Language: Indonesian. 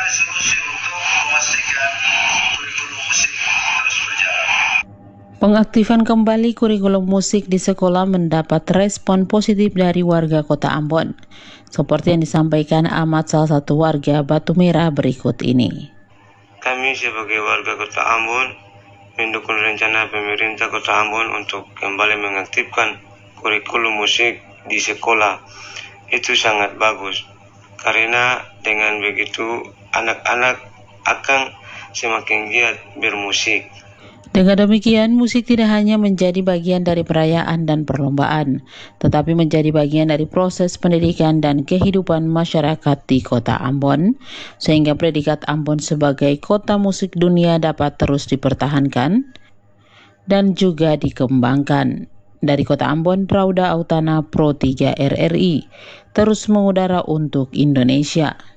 mencari solusi untuk memastikan kurikulum musik terus berjalan. Pengaktifan kembali kurikulum musik di sekolah mendapat respon positif dari warga Kota Ambon. Seperti yang disampaikan Ahmad, salah satu warga Batu Merah berikut ini. Kami sebagai warga Kota Ambon mendukung rencana pemerintah Kota Ambon untuk kembali mengaktifkan kurikulum musik di sekolah. Itu sangat bagus, karena dengan begitu anak-anak akan semakin giat bermusik. Dengan demikian, musik tidak hanya menjadi bagian dari perayaan dan perlombaan, tetapi menjadi bagian dari proses pendidikan dan kehidupan masyarakat di Kota Ambon, sehingga predikat Ambon sebagai kota musik dunia dapat terus dipertahankan dan juga dikembangkan. Dari Kota Ambon, Rauda Autana, Pro 3 RRI, terus mengudara untuk Indonesia.